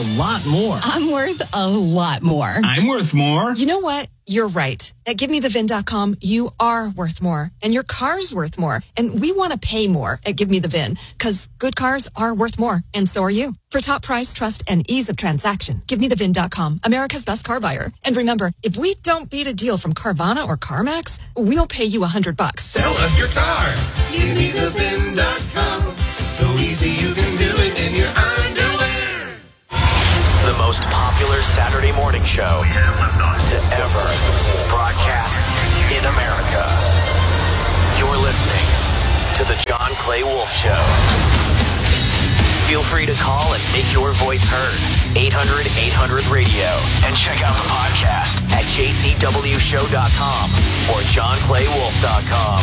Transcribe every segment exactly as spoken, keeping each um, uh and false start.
lot more. I'm worth a lot more. I'm worth more. You know what? You're right. At give me the vin dot com, you are worth more, and your car's worth more. And we want to pay more at Give Me The Vin, because good cars are worth more, and so are you. For top price, trust, and ease of transaction, give me the vin dot com, America's best car buyer. And remember, if we don't beat a deal from Carvana or CarMax, we'll pay you a hundred bucks. Sell us your car. give me the vin dot com. So easy you can do it in your underwear. The most popular Saturday morning show to ever broadcast in America. You're listening to The John Clay Wolf Show. Feel free to call and make your voice heard. eight hundred eight hundred radio. And check out the podcast at j c w show dot com or john clay wolf dot com.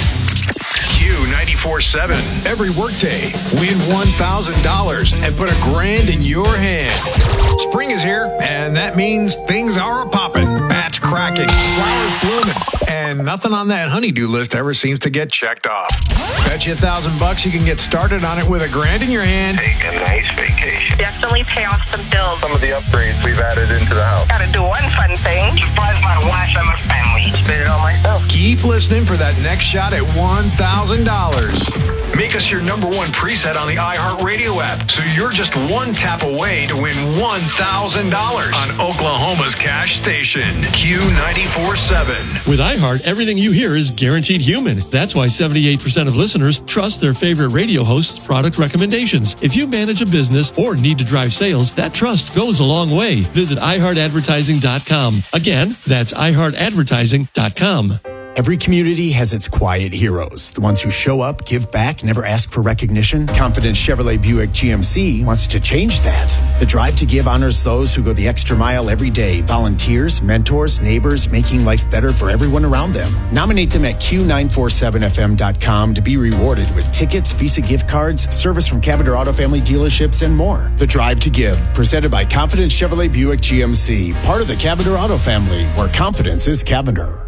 Q ninety-four seven. Every workday, win one thousand dollars and put a grand in your hand. Spring is here, and that means things are popping. Bats cracking, flowers blooming, and nothing on that honeydew list ever seems to get checked off. Bet you a thousand bucks you can get started on it with a grand in your hand. Take a nice vacation. Definitely pay off some bills. Some of the upgrades we've added into the house. Gotta do one fun thing. Surprise my wife and my family. Spend it on myself. Keep listening for that next shot at one thousand dollars. Make us your number one preset on the iHeartRadio app, so you're just one tap away to win one thousand dollars on Oklahoma's cash station, Q ninety-four seven. With iHeart, everything you hear is guaranteed human. That's why seventy-eight percent of listeners trust their favorite radio host's product recommendations. If you manage a business or need to drive sales, that trust goes a long way. Visit i heart advertising dot com. Again, that's i heart advertising dot com. Every community has its quiet heroes, the ones who show up, give back, never ask for recognition. Confidence Chevrolet Buick G M C wants to change that. The Drive to Give honors those who go the extra mile every day, volunteers, mentors, neighbors, making life better for everyone around them. Nominate them at q nine four seven f m dot com to be rewarded with tickets, Visa gift cards, service from Cavender Auto Family dealerships, and more. The Drive to Give, presented by Confidence Chevrolet Buick G M C, part of the Cavender Auto Family, where confidence is Cavender.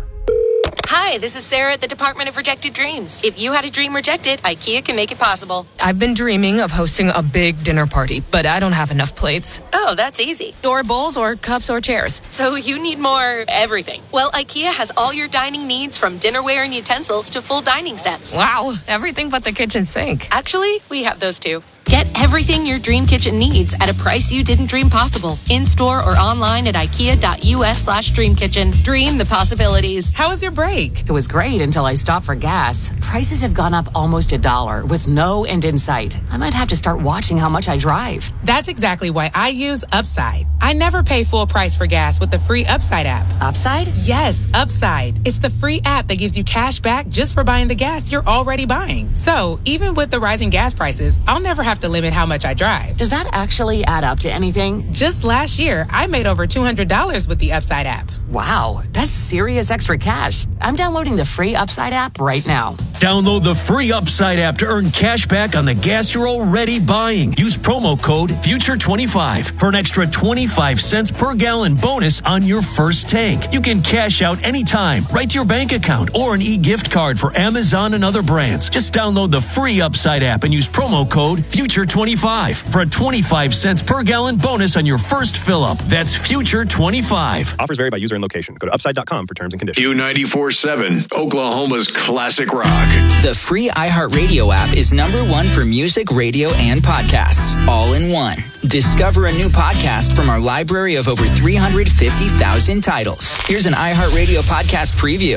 Hi, this is Sarah at the Department of Rejected Dreams. If you had a dream rejected, IKEA can make it possible. I've been dreaming of hosting a big dinner party, but I don't have enough plates. Oh, that's easy. Or bowls or cups or chairs. So you need more everything. Well, IKEA has all your dining needs, from dinnerware and utensils to full dining sets. Wow, everything but the kitchen sink. Actually, we have those too. Get everything your dream kitchen needs at a price you didn't dream possible. In-store or online at ikea.us slash dream kitchen. Dream the possibilities. How was your break? It was great until I stopped for gas. Prices have gone up almost a dollar with no end in sight. I might have to start watching how much I drive. That's exactly why I use Upside. I never pay full price for gas with the free Upside app. Upside? Yes, Upside. It's the free app that gives you cash back just for buying the gas you're already buying. So even with the rising gas prices, I'll never have to limit how much I drive. Does that actually add up to anything? Just last year, I made over two hundred dollars with the Upside app. Wow, that's serious extra cash. I'm downloading the free Upside app right now. Download the free Upside app to earn cash back on the gas you're already buying. Use promo code future twenty-five for an extra twenty-five cents per gallon bonus on your first tank. You can cash out anytime, right to your bank account, or an e-gift card for Amazon and other brands. Just download the free Upside app and use promo code future twenty-five for a twenty-five cents per gallon bonus on your first fill up. That's future twenty-five. Offers vary by user and location. Go to upside dot com for terms and conditions. Q ninety-four seven, Oklahoma's classic rock. The free iHeartRadio app is number one for music, radio, and podcasts, all in one. Discover a new podcast from our library of over three hundred fifty thousand titles. Here's an iHeartRadio podcast preview.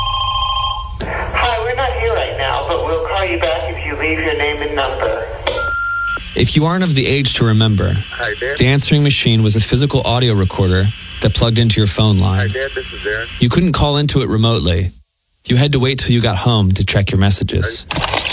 Hi, we're not here right now, but we'll call you back if you leave your name and number. If you aren't of the age to remember, Hi, Dad. the answering machine was a physical audio recorder that plugged into your phone line. Hi, Dad. This is Aaron. You couldn't call into it remotely. You had to wait till you got home to check your messages.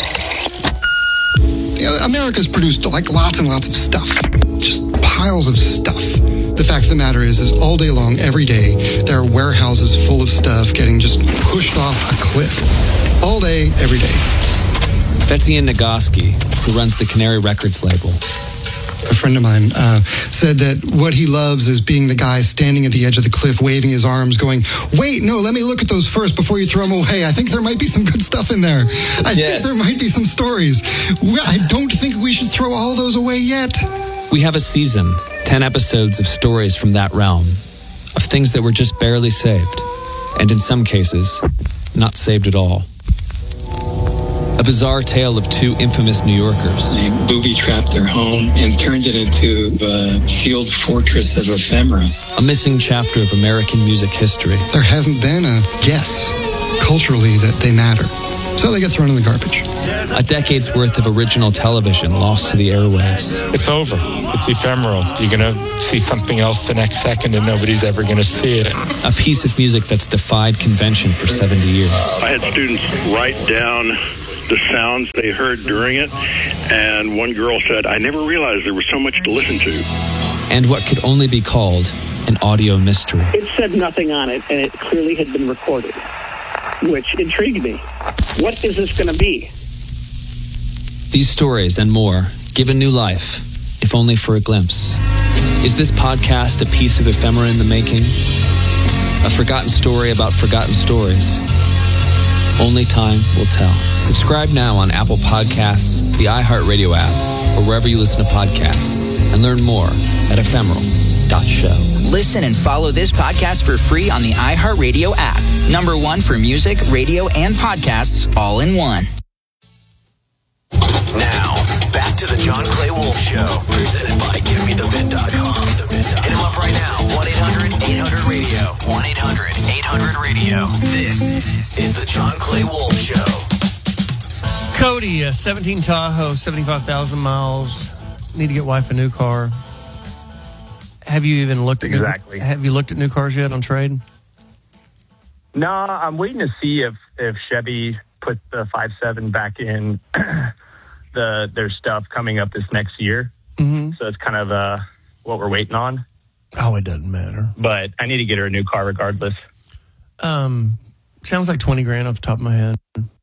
Yeah, America's produced like lots and lots of stuff. Just piles of stuff. The fact of the matter is, is all day long, every day, there are warehouses full of stuff getting just pushed off a cliff. All day, every day. That's Ian Nagoski, who runs the Canary Records label. A friend of mine uh, said that what he loves is being the guy standing at the edge of the cliff, waving his arms, going, wait, no, let me look at those first before you throw them away. I think there might be some good stuff in there. I yes. think there might be some stories. I don't think we should throw all those away yet. We have a season Ten episodes of stories from that realm, of things that were just barely saved, and in some cases, not saved at all. A bizarre tale of two infamous New Yorkers. They booby-trapped their home and turned it into the sealed fortress of ephemera. A missing chapter of American music history. There hasn't been a guess culturally that they matter. So they get thrown in the garbage. A decade's worth of original television lost to the airwaves. It's over. It's ephemeral. You're going to see something else the next second and nobody's ever going to see it. A piece of music that's defied convention for seventy years. I had students write down the sounds they heard during it, and one girl said, I never realized there was so much to listen to. And what could only be called an audio mystery. It said nothing on it, and it clearly had been recorded, which intrigued me. What is this going to be? These stories and more given new life, if only for a glimpse. Is this podcast a piece of ephemera in the making? A forgotten story about forgotten stories? Only time will tell. Subscribe now on Apple Podcasts, the iHeartRadio app, or wherever you listen to podcasts, and learn more at ephemeral dot show. Listen and follow this podcast for free on the iHeartRadio app. Number one for music, radio, and podcasts all in one. Now, back to the John Clay Wolf Show, presented by give me the vin dot com. Hit him up right now, one eight hundred eight hundred radio. one eight hundred eight hundred radio. This is the John Clay Wolf Show. Cody, uh, seventeen Tahoe, seventy-five thousand miles. Need to get wife a new car. Have you even looked at exactly? New, have you looked at new cars yet on trade? No, I'm waiting to see if if Chevy puts the five seven back in the their stuff coming up this next year. Mm-hmm. So it's kind of uh, what we're waiting on. Oh, it doesn't matter. But I need to get her a new car regardless. Um, sounds like twenty grand off the top of my head.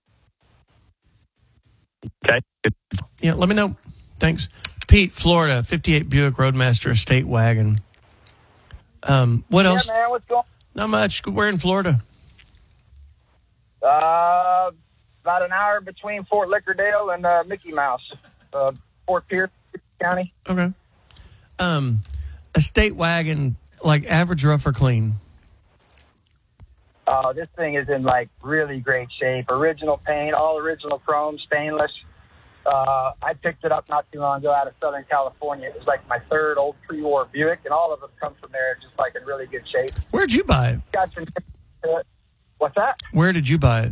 Okay. Yeah, let me know. Thanks. Pete, Florida, fifty-eight Buick Roadmaster Estate Wagon. Um, what yeah, else? man, what's going on? Not much. We're in Florida. Uh, about an hour between Fort Lickerdale and uh, Mickey Mouse, uh, Fort Pierce County. Okay. Um, Estate Wagon, like average, rough, or clean? Uh, this thing is in like really great shape. Original paint, all original chrome, stainless. Uh, I picked it up not too long ago out of Southern California. It was like my third old pre-war Buick, and all of them come from there just like in really good shape. Where'd you buy it? Got some, uh, what's that? Where did you buy it?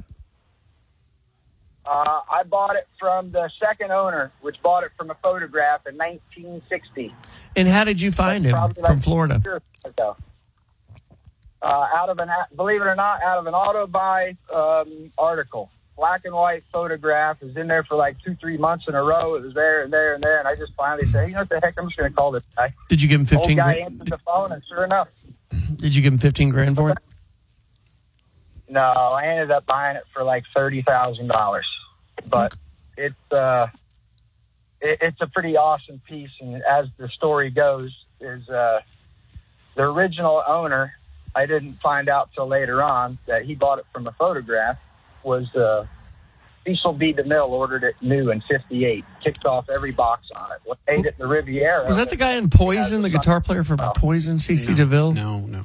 Uh, I bought it from the second owner, which bought it from a photograph in nineteen sixty. And how did you find him Probably from like Florida? years ago. Uh, out of an, believe it or not, out of an auto buy um, article. Black and white photograph. It was in there for like two, three months in a row. It was there and there and there. And I just finally said, you know what the heck, I'm just going to call this guy. Did you give him fifteen Old guy grand? answered the phone, and sure enough. Did you give him fifteen grand for it? No, I ended up buying it for like thirty thousand dollars. But it's, uh, it, it's a pretty awesome piece. And as the story goes, is uh, the original owner, I didn't find out till later on that he bought it from a photograph, was uh, Cecil B. DeMille ordered it new in fifty-eight. Ticked off every box on it. What ate it in the Riviera. Was that the guy in Poison, the guitar player for Poison, C C DeVille? No, no.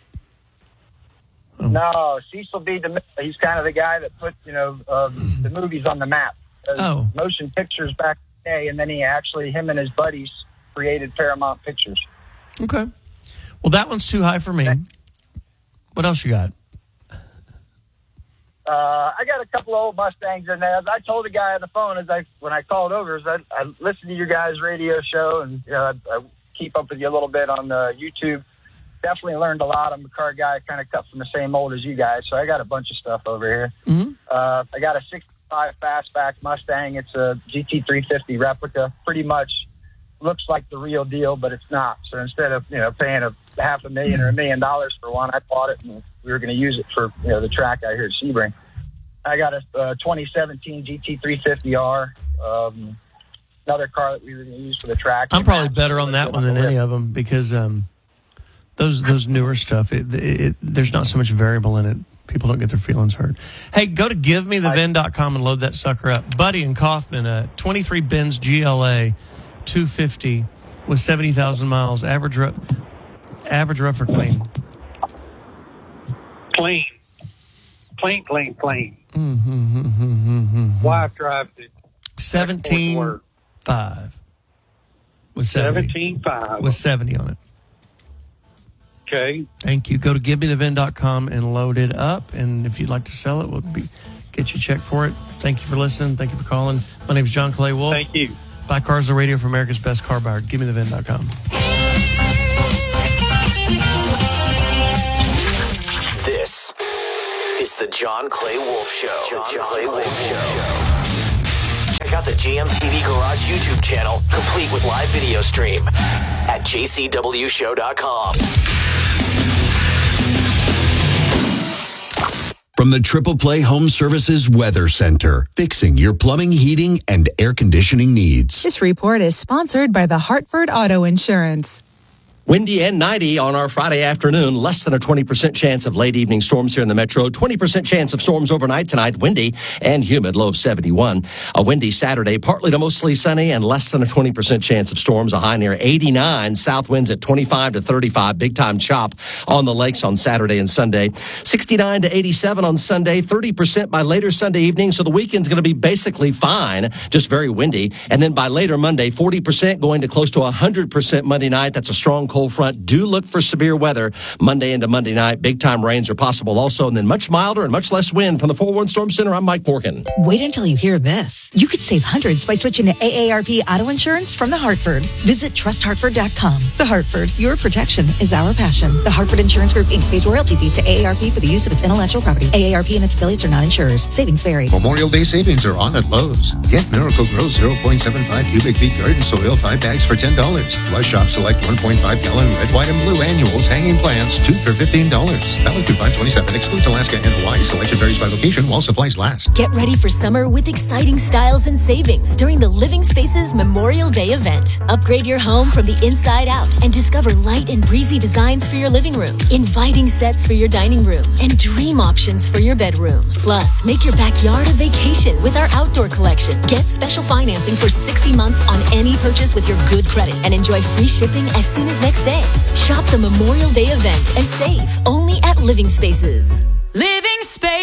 Oh. No, Cecil B. DeMille. He's kind of the guy that put, you know, uh, the movies on the map. Uh, oh. Motion pictures back in the day, and then he actually, him and his buddies, created Paramount Pictures. Okay. Well, that one's too high for me. What else you got? Uh, I got a couple of old Mustangs in there. As I told the guy on the phone as I when I called over, is I, I listened to your guys' radio show, and you know, I, I keep up with you a little bit on uh, YouTube. Definitely learned a lot. I'm a car guy, kind of cut from the same mold as you guys, so I got a bunch of stuff over here. Mm-hmm. Uh, I got a sixty-five Fastback Mustang. It's a G T three fifty replica. Pretty much looks like the real deal, but it's not. So instead of you know paying a half a million or a million dollars for one, I bought it, and we were going to use it for you know the track out here at Sebring. I got a uh, twenty seventeen G T three fifty R, um, another car that we were going to use for the track. I'm probably better on that one than any of them because um, those those newer stuff, it, it, it, there's not so much variable in it. People don't get their feelings hurt. Hey, go to give me the vin dot com and load that sucker up. Buddy and Kaufman, a twenty-three Benz G L A two fifty with seventy thousand miles. Average rough, average rough or clean? Clean. Clean, clean, clean. Mm-hmm, mm-hmm, mm-hmm. Wife drives it. seventeen five. With seventy. seventeen five. With seventy on it. Okay. Thank you. Go to give me the vin dot com and load it up. And if you'd like to sell it, we'll be, get you a check for it. Thank you for listening. Thank you for calling. My name is John Clay Wolf. Thank you. Buy cars on radio for America's best car buyer. give me the vin dot com. This is the John Clay Wolf Show. John, John Clay Wolf Show. Check out the G M T V Garage YouTube channel, complete with live video stream at j c w show dot com. From the Triple Play Home Services Weather Center, fixing your plumbing, heating, and air conditioning needs. This report is sponsored by the Hartford Auto Insurance. Windy and ninety on our Friday afternoon. Less than a twenty percent chance of late evening storms here in the metro. twenty percent chance of storms overnight tonight. Windy and humid, low of seventy-one. A windy Saturday, partly to mostly sunny, and less than a twenty percent chance of storms. A high near eighty-nine. South winds at twenty-five to thirty-five. Big time chop on the lakes on Saturday and Sunday. sixty-nine to eighty-seven on Sunday. thirty percent by later Sunday evening. So the weekend's going to be basically fine, just very windy. And then by later Monday, forty percent going to close to one hundred percent Monday night. That's a strong cold front. Do look for severe weather Monday into Monday night. Big time rains are possible also, and then much milder and much less wind. From the four one Storm Center, I'm Mike Morgan. Wait until you hear this. You could save hundreds by switching to A A R P Auto Insurance from The Hartford. Visit trust hartford dot com. The Hartford, your protection is our passion. The Hartford Insurance Group, Incorporated pays royalty fees to A A R P for the use of its intellectual property. A A R P and its affiliates are not insurers. Savings vary. Memorial Day savings are on at Lowe's. Get Miracle Grow zero point seven five cubic feet garden soil, five bags for ten dollars. Plus shop select one point five gallon red, white, and blue annuals hanging plants, two for fifteen dollars. Valid through five twenty-seven. Excludes Alaska and Hawaii. Selection varies by location while supplies last. Get ready for summer with exciting styles and savings during the Living Spaces Memorial Day event. Upgrade your home from the inside out and discover light and breezy designs for your living room, inviting sets for your dining room, and dream options for your bedroom. Plus, make your backyard a vacation with our outdoor collection. Get special financing for sixty months on any purchase with your good credit and enjoy free shipping as soon as next day. Shop the Memorial Day event and save only at Living Spaces. Living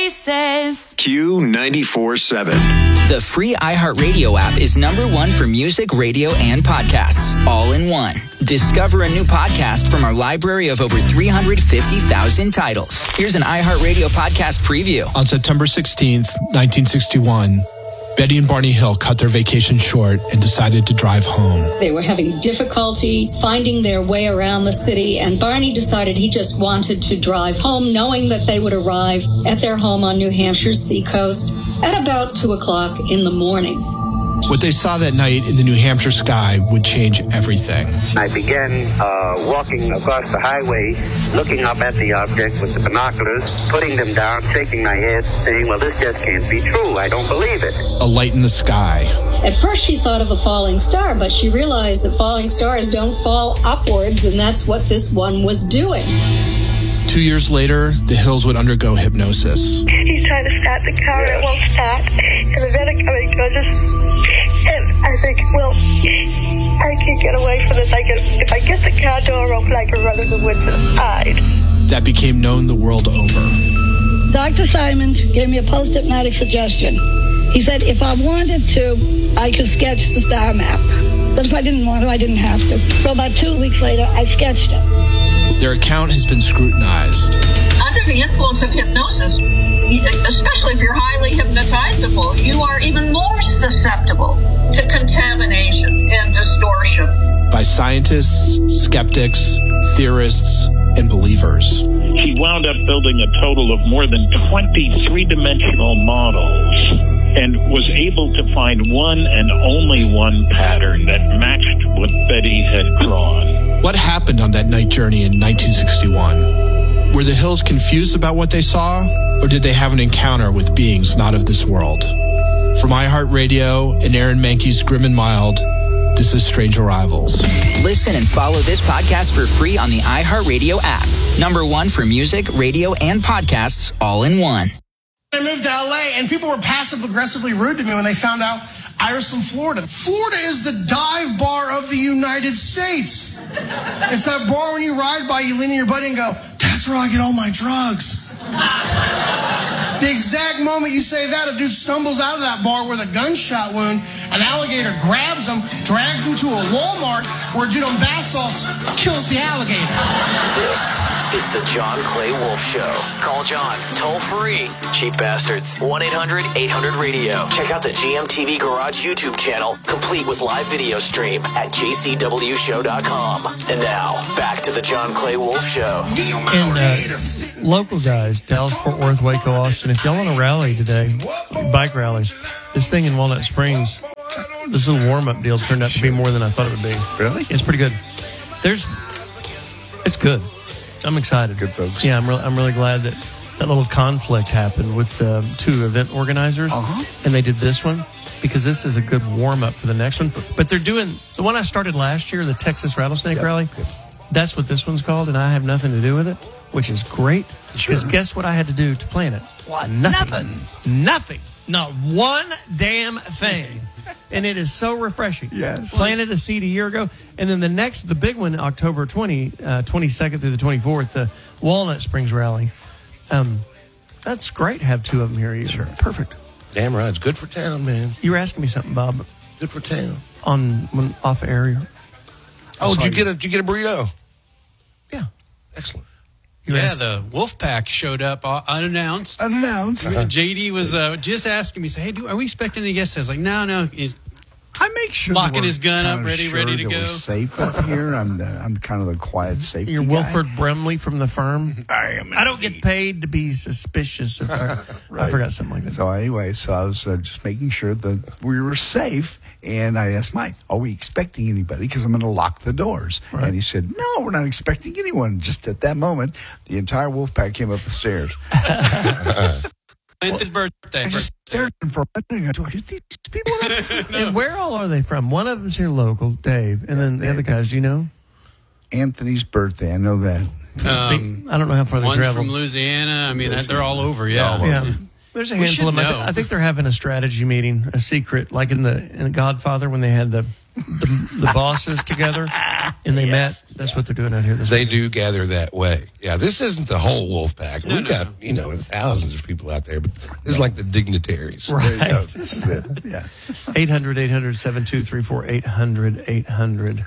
Spaces. Q ninety-four seven. The free iHeartRadio app is number one for music, radio, and podcasts, all in one. Discover a new podcast from our library of over three hundred fifty thousand titles. Here's an iHeartRadio podcast preview. On September sixteenth, nineteen sixty-one, Betty and Barney Hill cut their vacation short and decided to drive home. They were having difficulty finding their way around the city, and Barney decided he just wanted to drive home, knowing that they would arrive at their home on New Hampshire's seacoast at about two o'clock in the morning. What they saw that night in the New Hampshire sky would change everything. I began uh, walking across the highway, looking up at the object with the binoculars, putting them down, shaking my head, saying, well, this just can't be true. I don't believe it. A light in the sky. At first she thought of a falling star, but she realized that falling stars don't fall upwards, and that's what this one was doing. Two years later, the Hills would undergo hypnosis. He's trying to start the car, it won't start. And the medic coming goes, and I think, well, I can't get away from this. I can, if I get the car door open, I can run in the woods and hide. That became known the world over. Doctor Simon gave me a post-hypnotic suggestion. He said if I wanted to, I could sketch the star map. But if I didn't want to, I didn't have to. So about two weeks later, I sketched it. Their account has been scrutinized. Under the influence of hypnosis, especially if you're highly hypnotizable, you are even more susceptible to contamination and distortion. By scientists, skeptics, theorists, and believers. He wound up building a total of more than twenty three-dimensional models and was able to find one and only one pattern that matched what Betty had drawn. What happened on that night journey in nineteen sixty-one? Were the Hills confused about what they saw, or did they have an encounter with beings not of this world? From iHeartRadio and Aaron Mahnke's Grim and Mild, this is Strange Arrivals. Listen and follow this podcast for free on the iHeartRadio app. Number one for music, radio, and podcasts, all in one. I moved to L A, and people were passive-aggressively rude to me when they found out Irisland, Florida. Florida is the dive bar of the United States. It's that bar when you ride by, you lean in your buddy and go, that's where I get all my drugs. The exact moment you say that, a dude stumbles out of that bar with a gunshot wound. An alligator grabs him, drags him to a Walmart where a dude on bath salts kills the alligator. This is the John Clay Wolf Show. Call John toll free. Cheap bastards. one eight hundred eight hundred radio. Check out the G M T V Garage YouTube channel, complete with live video stream at j c w show dot com. And now, back to the John Clay Wolf Show. And uh, local guys, Dallas, Fort Worth, Waco, Austin, if y'all want to rally today, bike rallies, this thing in Walnut Springs, this little warm-up deal turned out to be more than I thought it would be. Really? It's pretty good. There's, it's good. I'm excited. Good folks. Yeah, I'm really, I'm really glad that that little conflict happened with the two event organizers, uh-huh. and they did this one because this is a good warm-up for the next one. But they're doing, the one I started last year, the Texas Rattlesnake yep. Rally, yep. that's what this one's called, and I have nothing to do with it, which is great. Because Sure. guess what I had to do to plan it? What? Nothing. Nothing. Nothing. Not one damn thing. And it is so refreshing. Yes. Planted a seed a year ago. And then the next, the big one, October twentieth, uh, twenty-second through the twenty-fourth, the Walnut Springs Rally. Um, that's great to have two of them here a year. Sure. Perfect. Damn right. It's good for town, man. You were asking me something, Bob. Good for town. On when, off air. Oh, did you get a did you get a burrito? Yeah. Excellent. You yeah, asked- the wolf pack showed up uh, unannounced. Unannounced. Uh-huh. J D was uh, just asking me, say, "Hey, do, are we expecting any guests?" I was like, "No, no." He's I make sure locking we're his gun up, kinda ready, sure ready to that go. We're safe up here. I'm the, I'm kind of the quiet safety You're guy. Wilford Brimley from the firm. I am. I don't get paid to be suspicious. Of, or, I forgot something like that. So anyway, so I was uh, just making sure that we were safe. And I asked Mike, are we expecting anybody? Because I'm going to lock the doors. Right. And he said, no, we're not expecting anyone. Just at that moment, the entire wolf pack came up the stairs. It's his birthday. I just stared at him for a minute. I go, do these people? And where all are they from? One of them's here local, Dave. And then the other guys, do you know? Anthony's birthday. I know that. Um, I don't know how far they one's travel. from Louisiana. I mean, that, they're all over. Yeah. Yeah. There's a We handful of should them. I, know. th- I think they're having a strategy meeting, a secret, like in the in Godfather when they had the the, the bosses together and they met. That's what they're doing out here. This They week. do gather that way. Yeah, this isn't the whole wolf pack. No, We've no, got, no. you know, thousands of people out there, but this is like the dignitaries. Right. There you go. This is it. Yeah. eight hundred, eight hundred, seven two three four, eight hundred, eight hundred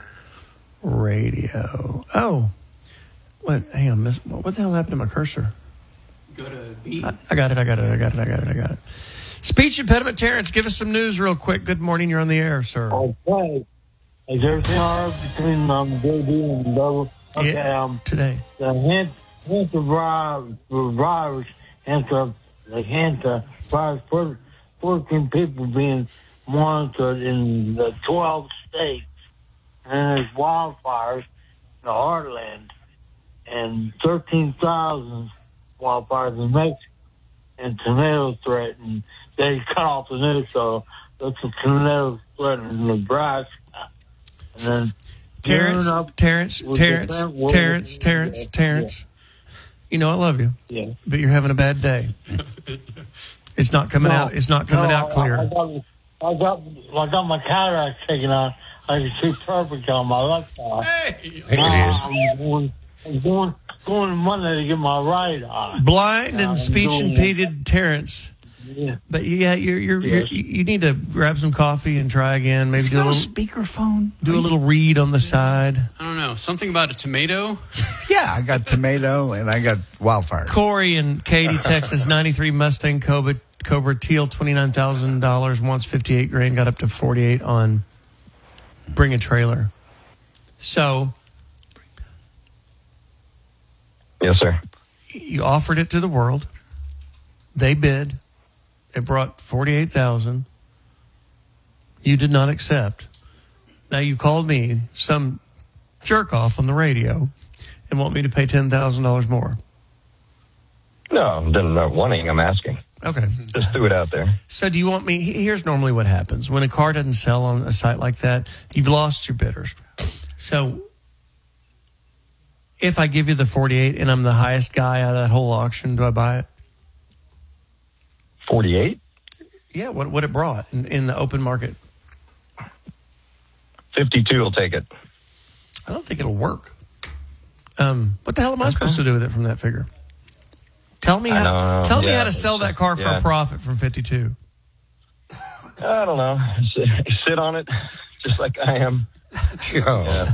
radio. Oh, what? Hang on, miss, what the hell happened to my cursor? Go to B. I, I got it, I got it, I got it, I got it, I got it. Speech impediment, Terrence, give us some news real quick. Good morning, you're on the air, sir. Okay. Is everything all right between um, J D and Double? Okay, Yeah, um, today. the hint, hint of virus, virus, hint of, the hint of virus, for- fourteen people being monitored in the twelve states. And there's wildfires in the heartland. And thirteen thousand wildfires in Mexico. And tornadoes threatened. They cut off the news, so that's a tornado threatened in Nebraska. And then Terrence, Turn up Terrence, with Terrence, the world- Terrence, Terrence, Yeah. Terrence. You know I love you, Yeah. but you're having a bad day. It's not coming No, out. It's not coming no, out clear. I, I, got, I got I got my cataract taken out. I can see perfect on my left eye. Hey, There it is. I'm going, I'm going, going to Monday to get my right eye. Blind I'm and speech doing- impeded Terrence. Yeah. But yeah, you're, you're, Yes. you're, you need to grab some coffee and try again. Maybe It's do a got a little, speakerphone. do a little read on the side. I don't know. Something about a tomato. Yeah, I got tomato and I got wildfire. Corey in Katy, Texas, ninety-three Mustang Cobra, Cobra Teal, twenty-nine thousand dollars, wants fifty-eight grand, got up to forty-eight on Bring a Trailer. So, Yes, sir. you offered it to the world. They bid. It brought forty-eight thousand dollars. You did not accept. Now you called me, some jerk off on the radio, and want me to pay ten thousand dollars more. No, I'm not wanting. I'm asking. Okay. Just threw it out there. So do you want me? Here's normally what happens. When a car doesn't sell on a site like that, you've lost your bidders. So if I give you the forty-eight and I'm the highest guy out of that whole auction, do I buy it? forty-eight? Yeah, what what it brought in, in the open market. fifty-two will take it. I don't think it'll work. Um, what the hell am I Okay. supposed to do with it from that figure? Tell me I how. don't know. Tell me Yeah. how to sell that car for Yeah. a profit from fifty-two. I don't know. Sit, sit on it, just like I am. Yeah.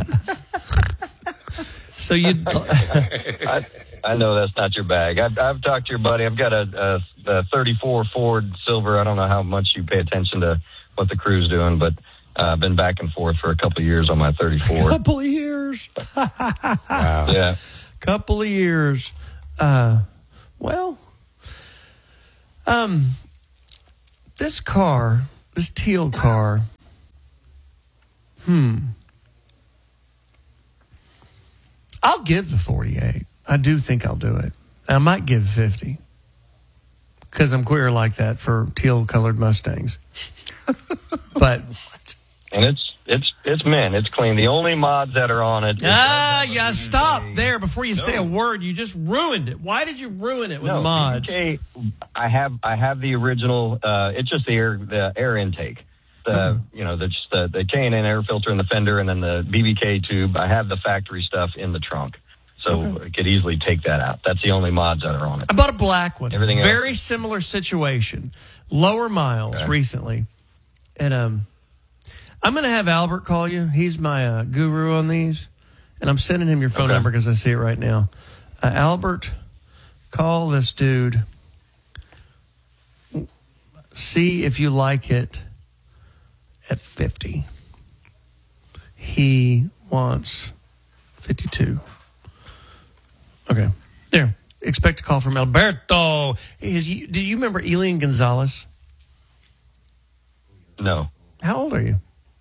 So you. I, I know that's not your bag. I've, I've talked to your buddy. I've got a, a, a thirty-four Ford Silver. I don't know how much you pay attention to what the crew's doing, but uh, I've been back and forth for a couple of years on my thirty-four. Couple of years. Wow. Yeah. Couple of years. Uh, well, um, this car, this teal car. Hmm. I'll give the forty-eight. I do think I'll do it. I might give fifty because I'm queer like that for teal-colored Mustangs. But And it's it's it's men. It's clean. The only mods that are on it. is- ah, yeah, stop there before you say a word. You just ruined it. Why did you ruin it with no, mods? B B K, I have I have the original. Uh, it's just the air the air intake. The Mm-hmm. you know the just the, the K and N air filter in the fender, and then the B B K tube. I have the factory stuff in the trunk, so Okay. I could easily take that out. That's the only mods that are on it. I bought a black one. Everything else- Very similar situation. Lower miles Okay. recently. And um, I'm going to have Albert call you. He's my uh, guru on these. And I'm sending him your phone Okay. number because I see it right now. Uh, Albert, call this dude. See if you like it at fifty. He wants fifty-two. Okay. There. Expect a call from Alberto. Is you, do you remember Elian Gonzalez? No. How old are you?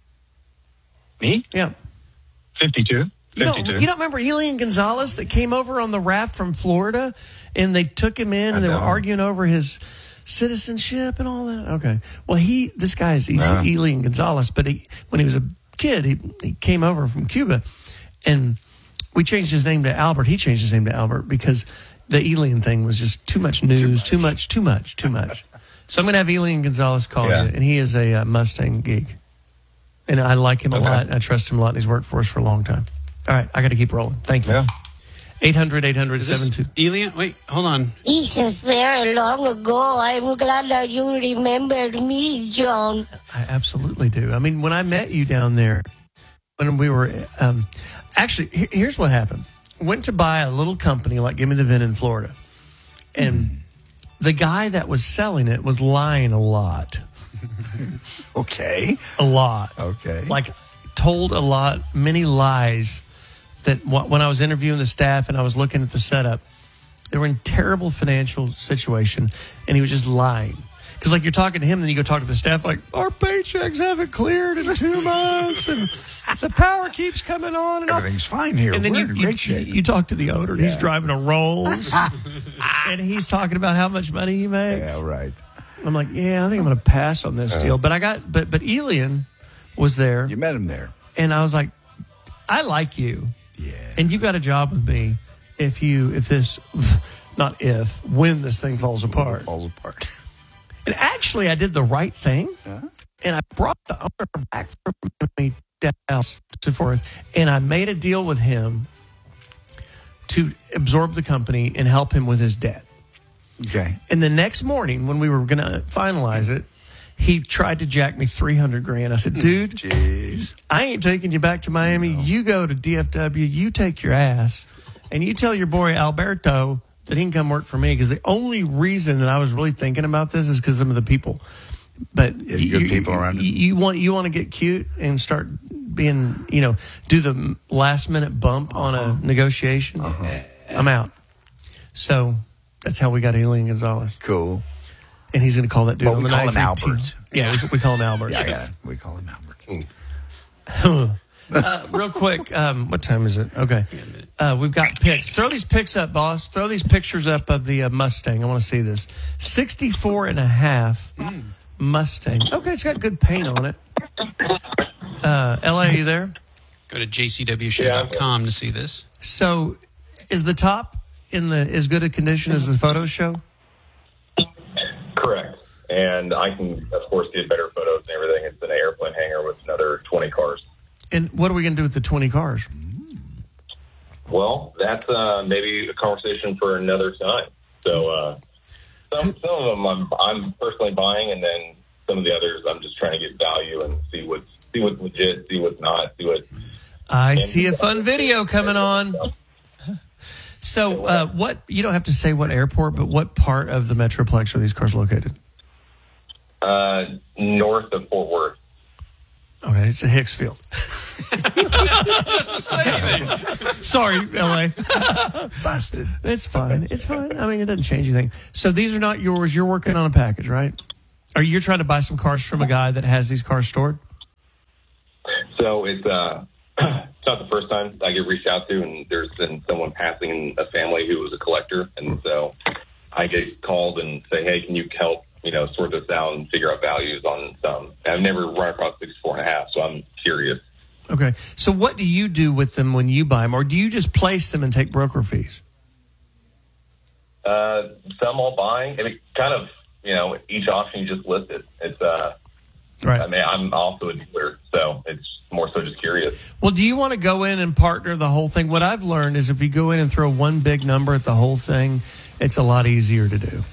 Me? Yeah. fifty-two. You don't, fifty-two. you don't remember Elian Gonzalez that came over on the raft from Florida and they took him in and I they were don't. arguing over his citizenship and all that? Okay. Well, he, this guy is he's No. Elian Gonzalez, but he, when he was a kid, he, he came over from Cuba and we changed his name to Albert. He changed his name to Albert because the Elian thing was just too much news, too much, too much, too much. So I'm going to have Elian Gonzalez call Yeah. you, and he is a uh, Mustang geek. And I like him a Okay. lot. I trust him a lot, and he's worked for us for a long time. All right, I got to keep rolling. Thank you. Yeah. eight hundred, eight hundred, Is this seventy-two. Elian? Wait, hold on. This is very long ago. I'm glad that you remembered me, John. I absolutely do. I mean, when I met you down there, when we were, um, actually, he- here's what happened. Went to buy a little company like Give Me the V I N in Florida. And the guy that was selling it was lying a lot. Okay. A lot. Okay. Like, told a lot, many lies that wh- when I was interviewing the staff and I was looking at the setup, they were in terrible financial situation, and he was just lying. Because, like, you're talking to him, then you go talk to the staff, like, our paychecks haven't cleared in two months, and the power keeps coming on. And all- Everything's fine here. And then We're you, in you, great shape. you talk to the owner, and he's Yeah. driving a Rolls, and he's talking about how much money he makes. Yeah, right. I'm like, yeah, I think I'm going to pass on this deal. But I got, but but Elian was there, You met him there. and I was like, I like you, Yeah. and you've got a job with me. If you, if this, not if, when this thing falls apart. Falls apart. And actually, I did the right thing, Huh? and I brought the owner back from me down to forth, and I made a deal with him to absorb the company and help him with his debt. Okay. And the next morning, when we were going to finalize it, he tried to jack me three hundred grand. I said, dude, Jeez. I ain't taking you back to Miami. You go to D F W, you take your ass, and you tell your boy Alberto that he can come work for me. Because the only reason that I was really thinking about this is because some of the people. But Yeah, you, good people around you, it. you want you want to get cute and start being, you know, do the last minute bump on a negotiation. I'm out. So that's how we got Elian Gonzalez. Cool. And he's going to call that dude But on we the call him ninth eighteen. Albert. Yeah, we, we call him Albert. Yeah, yeah. We call him Albert. uh, real quick, um, what time is it? Okay. Uh, we've got pics. Throw these pics up, boss. Throw these pictures up of the uh, Mustang. I want to see this. sixty-four and a half Mustang. Okay, it's got good paint on it. Uh, L A, are you there? Go to j c w show dot com to see this. So is the top in the as good a condition as the photos show? Correct. and I can, of course, get better photos and everything. It's an airplane hangar with another twenty cars. And what are we going to do with the twenty cars? Well, that's uh, maybe a conversation for another time. So uh, some some of them I'm, I'm personally buying, and then some of the others I'm just trying to get value and see what's see what's legit, see what's not, see what. I see a fun video coming on. So, uh, what you don't have to say what airport, but what part of the Metroplex are these cars located? Uh, north of Fort Worth. Okay, it's a Hicksfield. Sorry, L A. Busted. It's fine. It's fine. I mean, it doesn't change anything. So these are not yours. You're working on a package, right? Are you trying to buy some cars from a guy that has these cars stored? So it's uh, it's not the first time I get reached out to, and there's been someone passing in a family who was a collector, and so I get called and say, "Hey, can you help? You know, sort this out and figure out values on some." I've never run across sixty-four and a half, so I'm curious. Okay. So what do you do with them when you buy them, or do you just place them and take broker fees? Uh, some I'll buy, and it kind of, you know, each option you just listed. It's uh, right. I mean, I'm also a dealer, so it's more so just curious. Well, do you want to go in and partner the whole thing? What I've learned is if you go in and throw one big number at the whole thing, it's a lot easier to do.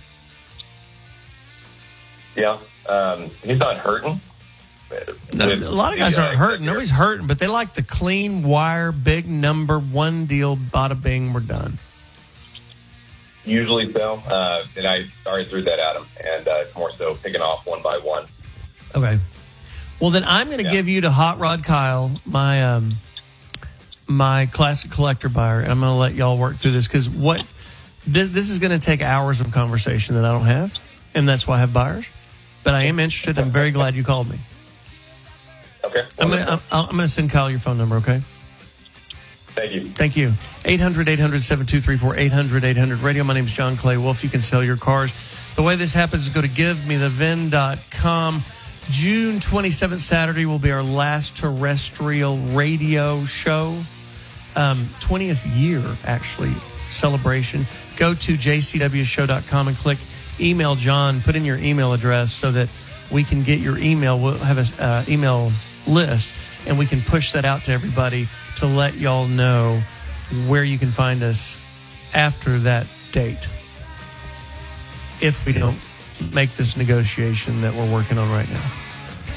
Yeah, um, he's not hurting. No, a lot of guys the, aren't uh, hurting. Nobody's hurting, but they like the clean wire, big number, one deal, bada bing, we're done. Usually so, uh, and I already threw that at him, and uh, it's more so picking off one by one. Okay. Well, then I'm going to Yeah. give you to Hot Rod Kyle, my um, my classic collector buyer, and I'm going to let y'all work through this because what this, this is going to take hours of conversation that I don't have, and that's why I have buyers. But I am interested. I'm very glad you called me. Okay. I'm going to I'm going to send Kyle your phone number. Okay. Thank you. Thank you. eight hundred, eight hundred, seven two three four, eight hundred, eight hundred radio. My name is John Clay Wolf. You can sell your cars. The way this happens is go to give me the vin dot com. June twenty-seventh, Saturday, will be our last terrestrial radio show. Um, twentieth year, actually, celebration. Go to j c w show dot com and click email John. Put in your email address so that we can get your email. We'll have an uh, email list, and we can push that out to everybody to let y'all know where you can find us after that date. If we don't make this negotiation that we're working on right now.